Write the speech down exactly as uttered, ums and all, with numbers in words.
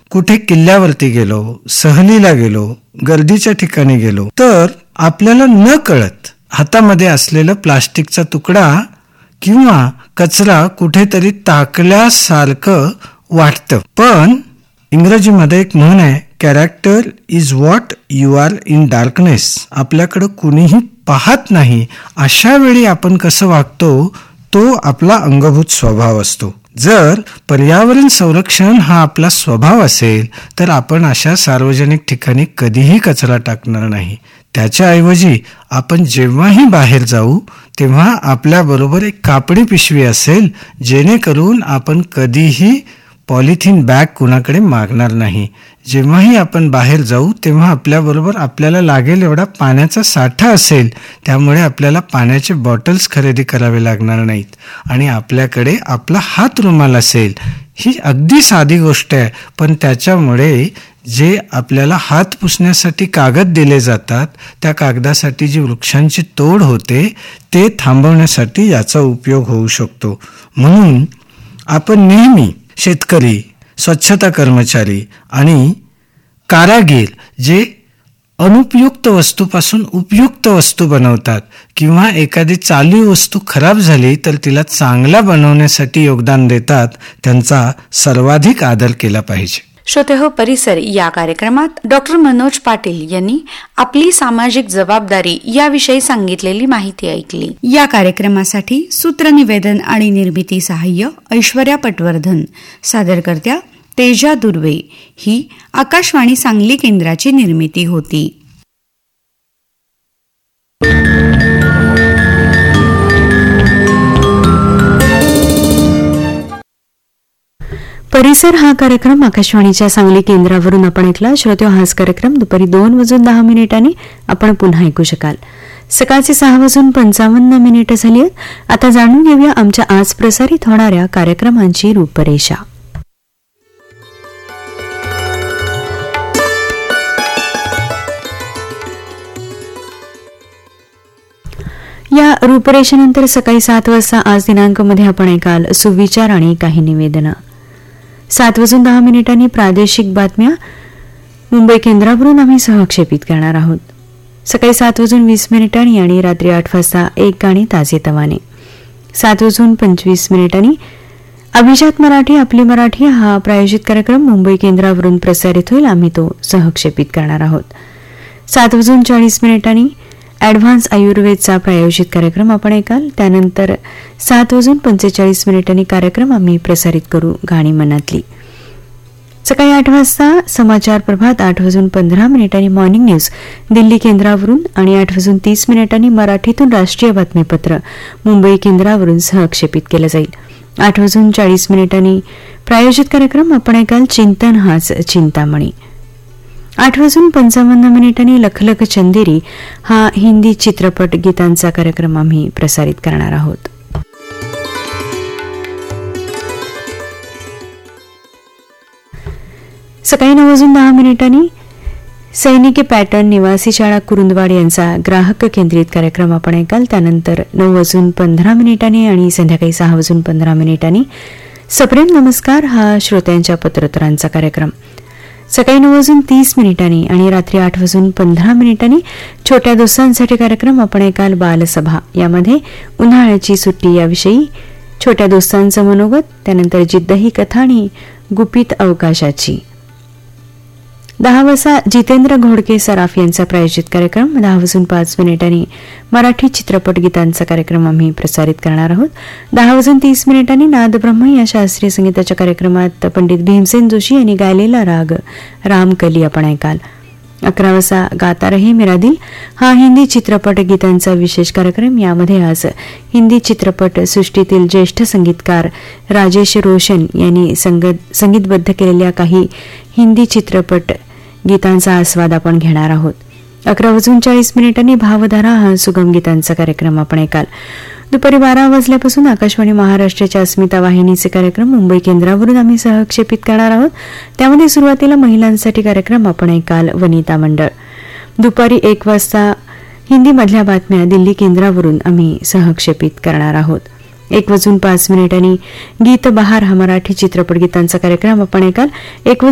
कुठे किल्ल्यावरती गेलो, सहलीला गेलो, गर्दीच्या ठिकाणी गेलो तर आपल्याला न कळत हातामध्ये असलेला प्लास्टिकचा तुकडा किंवा कचरा कुठेतरी टाकल्यासारखं वाटतं. पण इंग्रजीमध्ये एक म्हण आहे, character is what you are in darkness. आपल्याकडं कुणीही पाहत नाही अशा वेळी आपण कसं वागतो तो आपला अंगभूत स्वभाव असतो. जर पर्यावरण संरक्षण हा आपला स्वभाव असेल तर आपण अशा सार्वजनिक ठिकाणी कधीही कचरा टाकणार नाही. त्याच्याऐवजी आपण जेव्हाही बाहेर जाऊ तेव्हा आपल्याबरोबर एक कापडी पिशवी असेल, जेणेकरून आपण कधीही पॉलिथिन बॅग कुणाकडे मागणार नाही. जेव्हाही आपण बाहेर जाऊ तेव्हा आपल्याबरोबर आपल्याला लागेल एवढा पाण्याचा साठा असेल, त्यामुळे आपल्याला पाण्याचे बॉटल्स खरेदी करावे लागणार नाहीत. आणि आपल्याकडे आपला हात रुमाल असेल. ही अगदी साधी गोष्ट आहे, पण त्याच्यामुळे जे आपल्याला हात पुसण्यासाठी कागद दिले जातात त्या कागदासाठी जी वृक्षांची तोड होते ते थांबवण्यासाठी याचा उपयोग होऊ शकतो. म्हणून आपण नेहमी शेतकरी, स्वच्छता कर्मचारी आणि कारागीर जे अनुपयुक्त वस्तूपासून उपयुक्त वस्तू बनवतात किंवा एखादी चालू वस्तू खराब झाली तर तिला चांगला बनवण्यासाठी योगदान देतात, त्यांचा सर्वाधिक आदर केला पाहिजे. श्रोतेहो, परिसर या कार्यक्रमात डॉक्टर मनोज पाटील यांनी आपली सामाजिक जबाबदारी याविषयी सांगितलेली माहिती ऐकली. या कार्यक्रमासाठी सूत्रनिवेदन आणि निर्मिती सहाय्य ऐश्वर्या पटवर्धन, सादरकर्त्या तेजा दुर्वे. ही आकाशवाणी सांगली केंद्राची निर्मिती होती. परिसर हा कार्यक्रम आकाशवाणीच्या सांगली केंद्रावरून आपण ऐकला. श्रोते, हाच कार्यक्रम दुपारी दोन वाजून दहा मिनिटांनी आपण पुन्हा ऐकू शकाल. सकाळचे सहा वाजून पंचावन्न मिनिटं झाली आहेत. आता जाणून घेऊया आमच्या आज प्रसारित होणाऱ्या कार्यक्रमांची रूपरेषा. या रूपरेषेनंतर सकाळी सात वाजता आज दिनांक मध्ये आपण ऐकाल सुविचार आणि काही निवेदनं. सात वाजून दहा मिनिटांनी प्रादेशिक बातम्या मुंबई केंद्रावरून आम्ही सहक्षेपित करणार आहोत. सकाळी सात वाजून वीस मिनिटांनी आणि रात्री आठ वाजता एक गाणी ताजेतवाने. सात वाजून पंचवीस मिनिटांनी अभिजात मराठी आपली मराठी हा प्रायोजित कार्यक्रम मुंबई केंद्रावरून प्रसारित होईल, आम्ही तो सहक्षेपित करणार आहोत. सात वाजून चाळीस मिनिटांनी ॲडव्हान्स आयुर्वेदचा प्रायोजित कार्यक्रम आपण ऐकाल. त्यानंतर सात वाजून पंचेचाळीस मिनिटांनी कार्यक्रम आम्ही प्रसारित करू गाणी मनातली. सकाळी आठ वाजता समाचार प्रभात, आठ वाजून पंधरा मिनिटांनी मॉर्निंग न्यूज दिल्ली केंद्रावरून आणि आठ वाजून तीस मिनिटांनी मराठीतून राष्ट्रीय बातमीपत्र मुंबई केंद्रावरून सहक्षेपित केलं जाईल. आठ वाजून चाळीस मिनिटांनी प्रायोजित कार्यक्रम आपण ऐकाल चिंतन हाच चिंतामणी. आठ वाजून पंचावन्न मिनिटांनी लखलख चंदेरी हा हिंदी चित्रपट गीतांचा कार्यक्रम आम्ही प्रसारित करणार आहोत. सकाळी नऊ वाजून दहा मिनिटांनी सैनिकी पॅटर्न निवासी शाळा कुरुंदवाड यांचा ग्राहक केंद्रित कार्यक्रम आपण ऐकाल. त्यानंतर नऊ वाजून पंधरा मिनिटांनी आणि संध्याकाळी सहा वाजून पंधरा मिनिटांनी सप्रेम नमस्कार हा श्रोत्यांच्या पत्रोत्तरांचा कार्यक्रम. सकाळी नऊ वाजून तीस मिनिटांनी आणि रात्री आठ वाजून पंधरा मिनिटांनी छोट्या दोस्तांसाठी कार्यक्रम आपण ऐकाल बालसभा. यामध्ये उन्हाळ्याची सुट्टी याविषयी छोट्या दोस्तांचं मनोगत, त्यानंतर जिद्द ही कथा आणि गुपित अवकाशाची. दहा वाजता जितेंद्र घोडके सराफ यांचा प्रायोजित कार्यक्रम. दहा वाजून पाच मिनिटांनी मराठी चित्रपट गीतांचा कार्यक्रम आम्ही प्रसारित करणार आहोत. दहा वाजून तीस मिनिटांनी नादब्रह्म या शास्त्रीय संगीताच्या कार्यक्रमात पंडित भीमसेन जोशी यांनी गायलेला राग रामकली आपण ऐकाल. अकरा वाजता गाता रहे मेरा दिल हा हिंदी चित्रपट गीतांचा विशेष कार्यक्रम. यामध्ये आज हिंदी चित्रपट सृष्टीतील ज्येष्ठ संगीतकार राजेश रोशन यांनी संगीतबद्ध केलेल्या काही हिंदी चित्रपट गीतांचा आस्वाद आपण घेणार आहोत. अकरा वाजून चाळीस मिनिटांनी भावधारा हा सुगम गीतांचा कार्यक्रम आपण ऐकाल. दुपारी बारा वाजल्यापासून आकाशवाणी महाराष्ट्राच्या अस्मिता वाहिनीचे कार्यक्रम मुंबई केंद्रावरून आम्ही सहक्षेपित करणार आहोत. त्यामध्ये सुरुवातीला महिलांसाठी कार्यक्रम आपण ऐकाल वनिता मंडळ. दुपारी एक वाजता हिंदीमधल्या बातम्या दिल्ली केंद्रावरून आम्ही सहक्षेपित करणार आहोत. एक वाजून पाच मिनिटांनी गीत बहार हा मराठी चित्रपट गीतांचा कार्यक्रम आपण ऐकाल. एक